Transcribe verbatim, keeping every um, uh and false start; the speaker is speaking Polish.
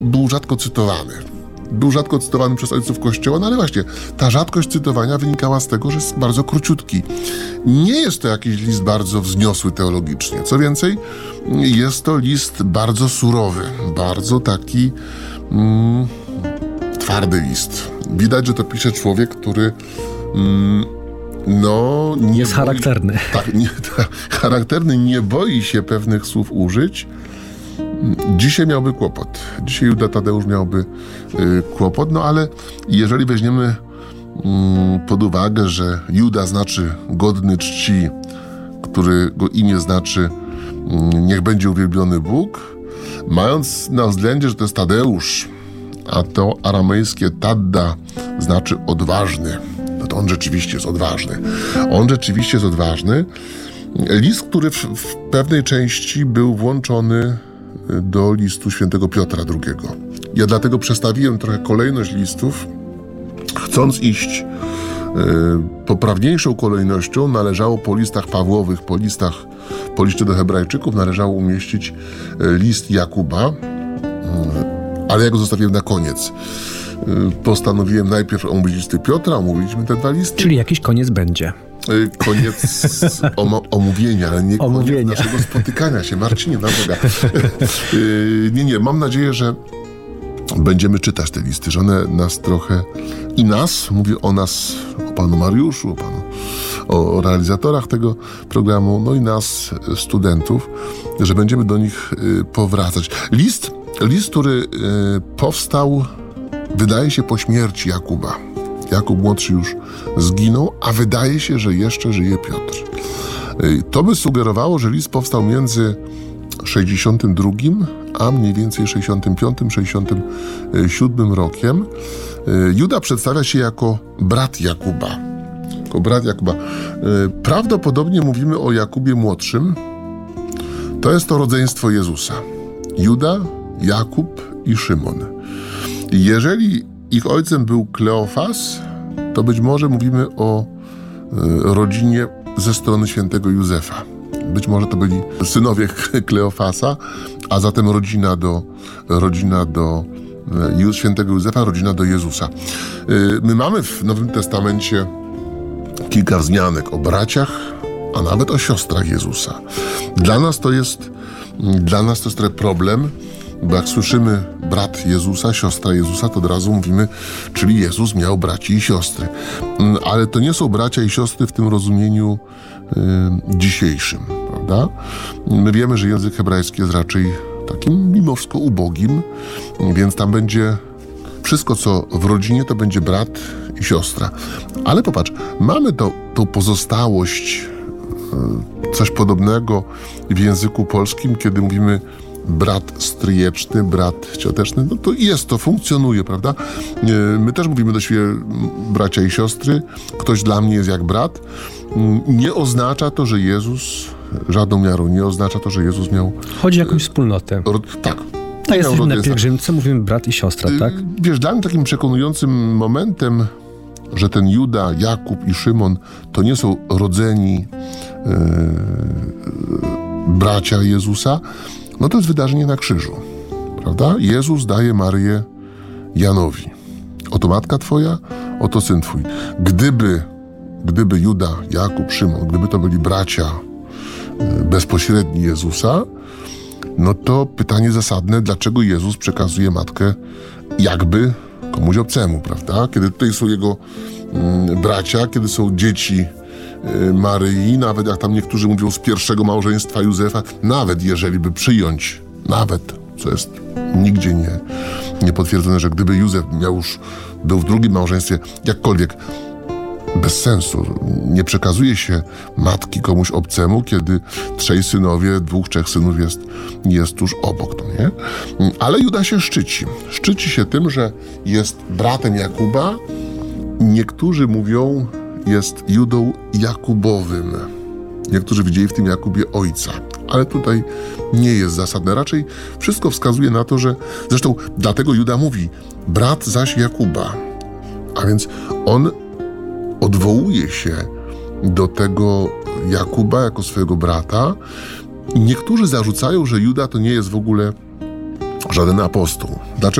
był rzadko cytowany. Był rzadko cytowany przez ojców Kościoła, no ale właśnie ta rzadkość cytowania wynikała z tego, że jest bardzo króciutki. Nie jest to jakiś list bardzo wzniosły teologicznie. Co więcej, jest to list bardzo surowy, bardzo taki mm, twardy list. Widać, że to pisze człowiek, który mm, no... Nie jest boi, charakterny. Tak, nie, tak, charakterny, nie boi się pewnych słów użyć. Dzisiaj miałby kłopot. Dzisiaj Juda Tadeusz miałby y, kłopot, no ale jeżeli weźmiemy y, pod uwagę, że Juda znaczy godny czci, którego imię znaczy y, niech będzie uwielbiony Bóg, mając na względzie, że to jest Tadeusz, a to aramejskie Tadda znaczy odważny, no to on rzeczywiście jest odważny. On rzeczywiście jest odważny. List, który w, w pewnej części był włączony do listu świętego Piotra drugiego. Ja dlatego przestawiłem trochę kolejność listów, chcąc iść y, poprawniejszą kolejnością. Należało po listach Pawłowych, po listach, po liście do Hebrajczyków należało umieścić y, list Jakuba, y, ale ja go zostawiłem na koniec. Y, postanowiłem najpierw omówić listy Piotra, omówiliśmy te dwa listy. Czyli jakiś koniec będzie. Koniec om- omówienia, ale nie omówienia. Koniec naszego spotykania się. Marcinie, na Boga. nie, nie, mam nadzieję, że będziemy czytać te listy, że one nas trochę i nas, mówię o nas, o panu Mariuszu, o panu, o realizatorach tego programu, no i nas, studentów, że będziemy do nich powracać. List, list, który powstał, wydaje się, po śmierci Jakuba. Jakub młodszy już zginął, a wydaje się, że jeszcze żyje Piotr. To by sugerowało, że list powstał między sześćdziesiątym drugim a mniej więcej sześćdziesiątym piątym sześćdziesiątym siódmym rokiem. Juda przedstawia się jako brat Jakuba. Jako brat Jakuba. Prawdopodobnie mówimy o Jakubie młodszym. To jest to rodzeństwo Jezusa. Juda, Jakub i Szymon. Jeżeli ich ojcem był Kleofas, to być może mówimy o y, rodzinie ze strony świętego Józefa. Być może to byli synowie Kleofasa, a zatem rodzina do, rodzina do y, świętego Józefa, rodzina do Jezusa. Y, my mamy w Nowym Testamencie kilka wzmianek o braciach, a nawet o siostrach Jezusa. Dla nas to jest, dla nas to jest trochę problem, bo jak słyszymy brat Jezusa, siostra Jezusa, to od razu mówimy, czyli Jezus miał braci i siostry. Ale to nie są bracia i siostry w tym rozumieniu y, dzisiejszym, prawda? My wiemy, że język hebrajski jest raczej takim mimo wszystko ubogim, więc tam będzie wszystko, co w rodzinie, to będzie brat i siostra. Ale popatrz, mamy to, tą pozostałość, y, coś podobnego w języku polskim, kiedy mówimy brat stryjeczny, brat cioteczny, no to jest to, funkcjonuje, prawda? My też mówimy do siebie bracia i siostry, ktoś dla mnie jest jak brat. Nie oznacza to, że Jezus, żadną miarą nie oznacza to, że Jezus miał... Chodzi o jakąś wspólnotę. Ro, tak. Tak, jesteśmy na pielgrzymce, mówimy brat i siostra, tak? Wiesz, dla mnie takim przekonującym momentem, że ten Juda, Jakub i Szymon to nie są rodzeni yy, bracia Jezusa, no to jest wydarzenie na krzyżu, prawda? Jezus daje Maryję Janowi. Oto matka twoja, oto syn twój. Gdyby, gdyby Juda, Jakub, Szymon, gdyby to byli bracia bezpośredni Jezusa, no to pytanie zasadne, dlaczego Jezus przekazuje matkę jakby komuś obcemu, prawda? Kiedy tutaj są jego mm, bracia, kiedy są dzieci Maryi, nawet jak tam niektórzy mówią z pierwszego małżeństwa Józefa, nawet jeżeli by przyjąć, nawet, co jest nigdzie nie, nie potwierdzone, że gdyby Józef miał już, był w drugim małżeństwie, jakkolwiek, bez sensu. Nie przekazuje się matki komuś obcemu, kiedy trzej synowie, dwóch, trzech synów jest, jest tuż obok, no nie? Ale Juda się szczyci. Szczyci się tym, że jest bratem Jakuba. Niektórzy mówią, jest Judą Jakubowym. Niektórzy widzieli w tym Jakubie ojca. Ale tutaj nie jest zasadne. Raczej wszystko wskazuje na to, że... Zresztą dlatego Juda mówi, brat zaś Jakuba. A więc on odwołuje się do tego Jakuba jako swojego brata. Niektórzy zarzucają, że Juda to nie jest w ogóle żaden apostoł. Dlaczego